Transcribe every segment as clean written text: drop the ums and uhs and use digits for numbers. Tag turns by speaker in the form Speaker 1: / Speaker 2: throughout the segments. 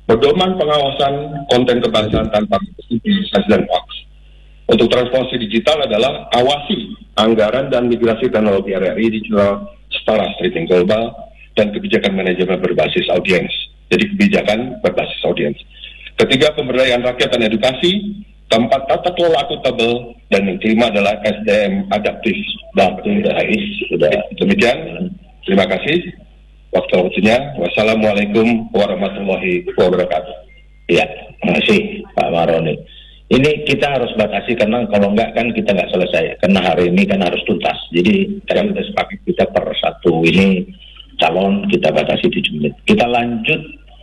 Speaker 1: Pedoman pengawasan konten kebangsaan tanpa politisasi dan hoax. Untuk transformasi digital adalah awasi anggaran dan migrasi teknologi RRI digital setara streaming global dan kebijakan manajemen berbasis audiens. Jadi kebijakan berbasis audiens. Ketiga, pemberdayaan rakyat dan edukasi. Keempat, tata kelola akuntabel. Dan yang kelima adalah SDM adaptif. Sudah demikian. Terima kasih. Waktunya. Wassalamualaikum warahmatullahi wabarakatuh.
Speaker 2: Ya, terima kasih Pak Maroni. Ini kita harus batasi karena kalau enggak kan kita nggak selesai. Karena hari ini kan harus tuntas. Jadi kita sepakat kita per satu ini calon kita batasi 7 menit. Kita lanjut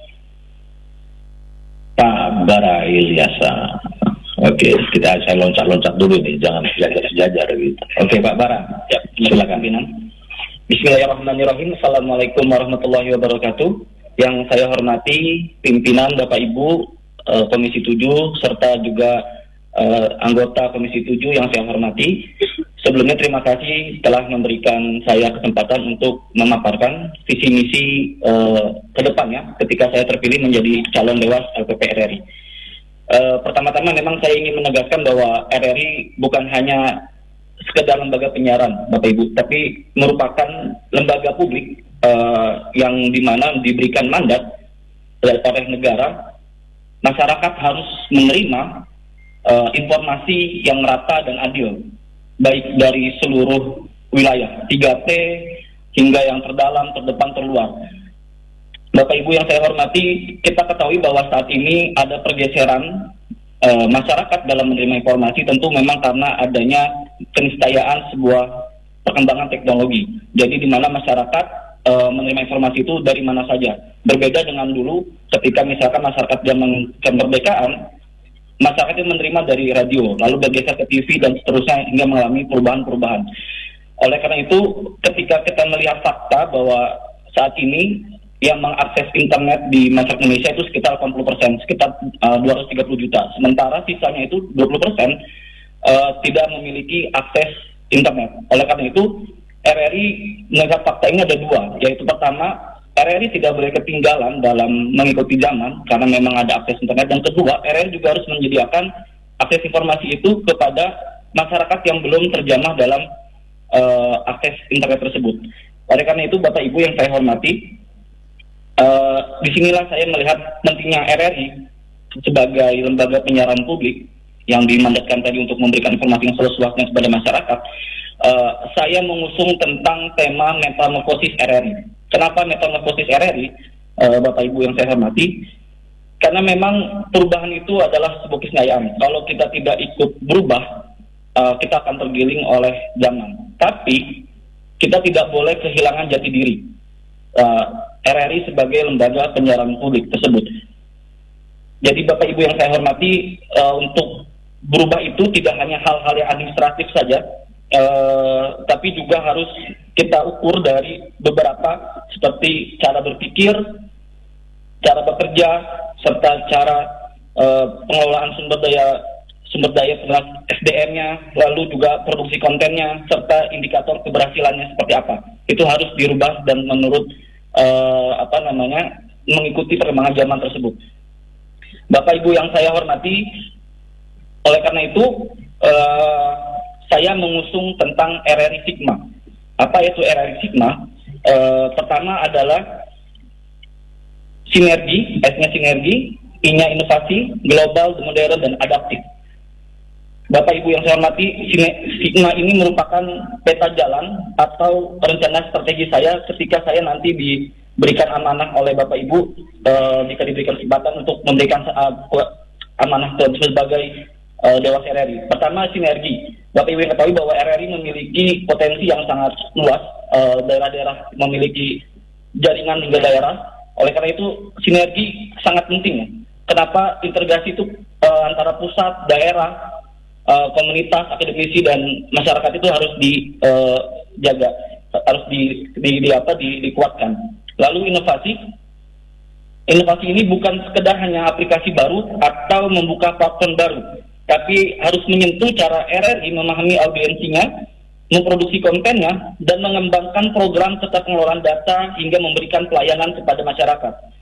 Speaker 2: Pak Bara Ilyasa. Oke, saya loncat-loncat dulu nih, jangan sejajar gitu. Oke Pak Bara, ya, silakan pimpinan.
Speaker 3: Bismillahirrahmanirrahim. Assalamualaikum warahmatullahi wabarakatuh. Yang saya hormati pimpinan Bapak Ibu Komisi 7 serta juga anggota Komisi 7 yang saya hormati. Sebelumnya terima kasih telah memberikan saya kesempatan untuk memaparkan visi misi ke depannya ketika saya terpilih menjadi calon Dewas LPP RRI. Pertama-tama memang saya ingin menegaskan bahwa RRI bukan hanya sekedar lembaga penyiaran, Bapak Ibu, tapi merupakan lembaga publik yang dimana diberikan mandat oleh negara. Masyarakat harus menerima informasi yang merata dan adil, baik dari seluruh wilayah 3T hingga yang terdalam, terdepan, terluar. Bapak Ibu yang saya hormati, kita ketahui bahwa saat ini ada pergeseran masyarakat dalam menerima informasi, tentu memang karena adanya keniscayaan sebuah perkembangan teknologi. Jadi di mana masyarakat menerima informasi itu dari mana saja. Berbeda dengan dulu ketika misalkan masyarakat zaman kemerdekaan, masyarakat itu menerima dari radio, lalu bergeser ke TV dan seterusnya hingga mengalami perubahan-perubahan. Oleh karena itu, ketika kita melihat fakta bahwa saat ini yang mengakses internet di masyarakat Indonesia itu sekitar 80%, sekitar 230 juta. Sementara sisanya itu 20% tidak memiliki akses internet. Oleh karena itu, RRI melihat fakta ini ada dua, yaitu pertama, RRI tidak boleh ketinggalan dalam mengikuti zaman karena memang ada akses internet. Dan kedua, RRI juga harus menyediakan akses informasi itu kepada masyarakat yang belum terjamah dalam akses internet tersebut. Oleh karena itu, Bapak Ibu yang saya hormati, disinilah saya melihat pentingnya RRI sebagai lembaga penyiaran publik yang dimandatkan tadi untuk memberikan informasi yang seluas-luasnya kepada masyarakat. Saya mengusung tentang tema metamorfosis RRI. Kenapa metamorfosis RRI, Bapak Ibu yang saya hormati? Karena memang perubahan itu adalah sebuah keniscayaan. Kalau kita tidak ikut berubah, kita akan tergiling oleh zaman. Tapi kita tidak boleh kehilangan jati diri RRI sebagai lembaga penyiaran publik tersebut. Jadi Bapak Ibu yang saya hormati, untuk berubah itu tidak hanya hal-hal yang administratif saja, tapi juga harus kita ukur dari beberapa seperti cara berpikir, cara bekerja, serta cara pengelolaan sumber daya SDM-nya, lalu juga produksi kontennya, serta indikator keberhasilannya seperti apa. Itu harus dirubah dan menurut mengikuti perkembangan zaman tersebut. Bapak Ibu yang saya hormati, oleh karena itu saya mengusung tentang RRI Sigma. Apa itu RRI Sigma? Pertama adalah sinergi, S-nya sinergi, I-nya inovasi, global, modern, dan adaptif. Bapak Ibu yang saya hormati, Sigma ini merupakan peta jalan atau rencana strategi saya ketika saya nanti diberikan amanah oleh Bapak Ibu, jika diberikan kesempatan untuk memberikan amanah sebagai Dewas RRI. Pertama, sinergi. Bapak Ibu yang ketahui bahwa RRI memiliki potensi yang sangat luas, daerah-daerah memiliki jaringan hingga daerah. Oleh karena itu, sinergi sangat penting. Kenapa integrasi itu antara pusat, daerah, komunitas, akademisi, dan masyarakat itu harus dijaga, harus dikuatkan. Lalu inovasi ini bukan sekedar hanya aplikasi baru atau membuka platform baru, tapi harus menyentuh cara RRI memahami audiensinya, memproduksi kontennya, dan mengembangkan program serta pengelolaan data hingga memberikan pelayanan kepada masyarakat.